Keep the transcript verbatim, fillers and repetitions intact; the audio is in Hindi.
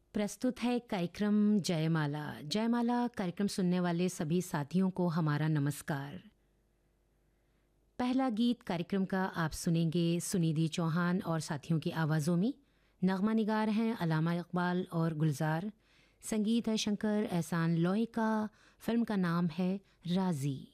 प्रस्तुत है कार्यक्रम जयमाला। जयमाला कार्यक्रम सुनने वाले सभी साथियों को हमारा नमस्कार। पहला गीत कार्यक्रम का आप सुनेंगे सुनिधि चौहान और साथियों की आवाज़ों में। नगमा निगार हैं अलामा इकबाल और गुलजार। संगीत है शंकर एहसान लोई का। फिल्म का नाम है राजी।